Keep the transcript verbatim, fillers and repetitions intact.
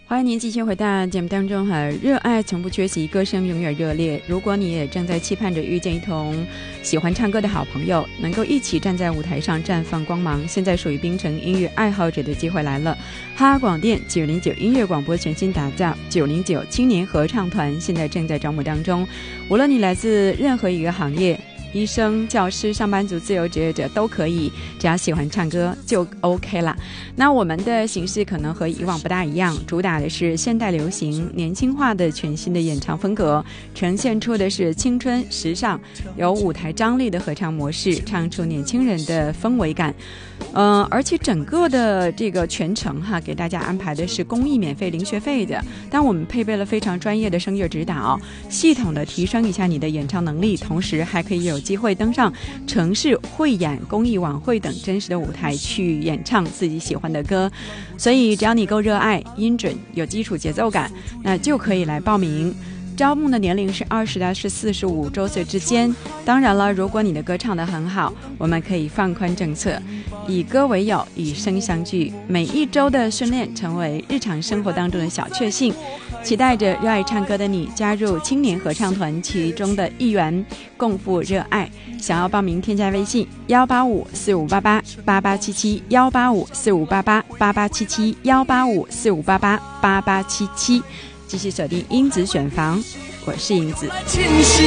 欢迎您继续回到节目当中哈，热爱从不缺席，歌声永远热烈。如果你也正在期盼着遇见一同喜欢唱歌的好朋友，能够一起站在舞台上绽放光芒，现在属于槟城音乐爱好者的机会来了。哈广电九零九音乐广播全新打造九零九青年合唱团，现在正在招募当中。无论你来自任何一个行业，医生、教师、上班族、自由职业者都可以，只要喜欢唱歌就 OK 啦。那我们的形式可能和以往不大一样，主打的是现代流行、年轻化的全新的演唱风格，呈现出的是青春、时尚、有舞台张力的合唱模式，唱出年轻人的氛围感。嗯、呃，而且整个的这个全程哈，给大家安排的是公益免费零学费的，但我们配备了非常专业的声乐指导，系统的提升一下你的演唱能力，同时还可以有机会登上城市汇演、公益晚会等真实的舞台去演唱自己喜欢的歌。所以只要你够热爱、音准、有基础节奏感，那就可以来报名。招募的年龄是二十到是四十五周岁之间。当然了，如果你的歌唱得很好，我们可以放宽政策，以歌为友，以声相聚。每一周的训练成为日常生活当中的小确幸。期待着热爱唱歌的你加入青年合唱团其中的一员，共赴热爱。想要报名，添加微信幺八五四五八八八八七七幺八五四五八八八八七七幺八五四五八八八八七七。继续锁定英子选房，我是英子。